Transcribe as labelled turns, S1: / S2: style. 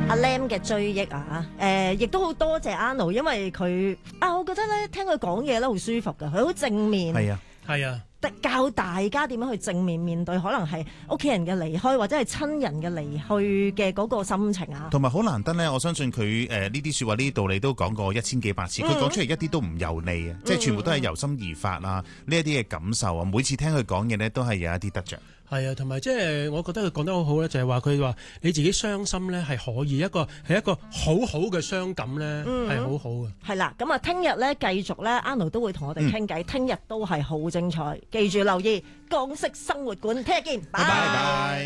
S1: 阿 Lam 嘅追憶啊，亦都好多謝 Arnold， 因為佢我覺得咧聽佢講嘢咧好舒服噶，佢好正面，
S2: 係啊，
S1: 教大家點樣去正面面對可能係屋企人嘅離開或者係親人嘅離去嘅嗰個心情啊。
S3: 同埋好難得咧，我相信佢呢啲說話呢啲道理都講過1000幾百次，佢講出嚟一啲都唔油膩啊，即係全部都係由心而發啊，呢一啲嘅感受啊，每次聽佢講嘢咧都係有一啲得着。
S2: 係啊，同埋即係我覺得佢講得好好咧，就係話佢話你自己傷心咧係可以一個好好嘅傷感咧係好好嘅。
S1: 係啦，咁啊聽日咧繼續咧 Arnold 都會同我哋傾偈，聽日都係好精彩，記住留意港式生活館，聽日見，拜拜。